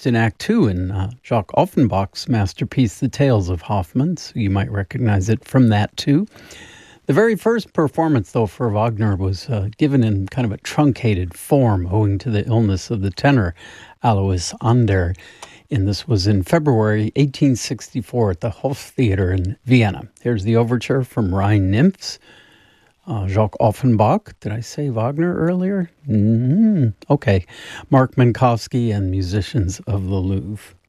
used in Act Two in Jacques Offenbach's masterpiece, The Tales of Hoffmann. So you might recognize it from that too. The very first performance, though, for Wagner was given in kind of a truncated form owing to the illness of the tenor Alois Ander. And this was in February 1864 at the Hoftheater in Vienna. Here's the overture from Rhine Nymphs. Jacques Offenbach. Did I say Wagner earlier? Okay. Mark Minkowski and musicians of the Louvre.